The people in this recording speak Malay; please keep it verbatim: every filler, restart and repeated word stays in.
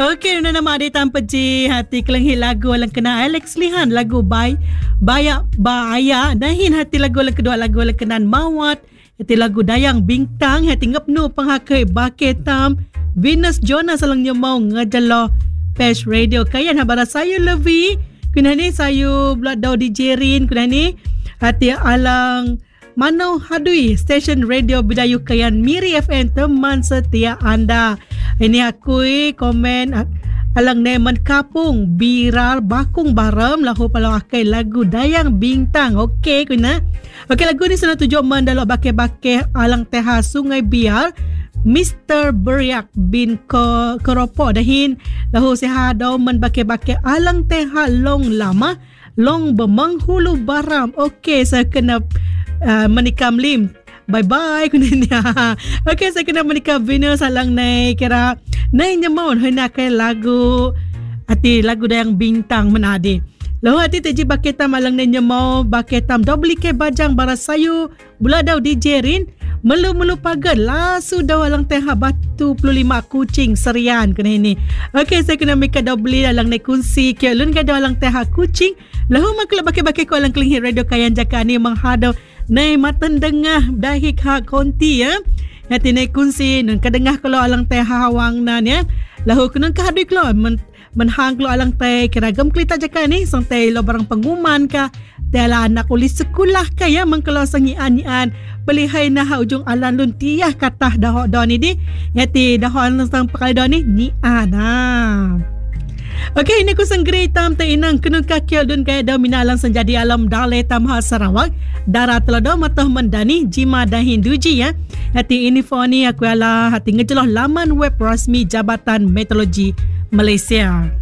Okey, nuna nama adi tanpa ji hati kelenghi lagu alang kena Alex Lihan lagu Bay Bayak Baya dahin hati lagu alang kedua lagu alang kenan Mawat hati lagu Dayang Bintang hati ngepnu penghakai Baketam Venus Jonas alangnya mau ngejalo Pesh Radio kayan habara saya Levi kuna ni saya beladau di Jerin kuna ni hati alang Manau Hadui stesen radio Bidayu Kayan Miri F M teman setia anda. Ini akui komen alang nemen kapung biral bakung barem lahu palau akai lagu Dayang Bintang. Okey kuna. Okey lagu ni sana tujuh mandalo bake-bake alang teha Sungai Biar Mister Beryak bin Ko, Keropo dahin lahu sehadau men bake-bake alang teha long lama long bemang hulu baram. Okey saya kena Uh, menikam lim bye bye kunanya. Okey saya kena menikam Venus alang nai kira nai nyamon hendak kai lagu hati lagu Dayang Bintang menadi lahu hati teji baketam alang nai nyamau baketam dobli ke bajang baras sayu buladau di Jerin melu-melu pagar lasu daw alang teha batu puluh lima kucing serian kena ini. Okey saya kena mika dobli alang nai kunsi ke lun ga daw alang teha kucing lahu makla bake-bake ko alang kelinghi radio kayan jaka ni menghadau nai matan dengah dahik ha konti ya hati nai kunsi nun kadengah kalau alang teh hawang nan ya lahu kunun ka hadui klo men menhang klo alang teh keragam klita jaka ni sang teh lo barang pengumuman ka tela anak ulis sekolah ka ya mengkelo sangian-ian pelihai nah ujung alan lun tiah katah dah don ni di hati dah sang pakal don ni ni ana. Okey, ini kusang grey tam te inang kenun kakial dun kaya daw minalang sanjadi alam dale tamha Sarawak darat telado matah mendani jima dahin duji ya. Hati ini phone aku ala hati ngejeloh laman web rasmi Jabatan Meteorologi Malaysia.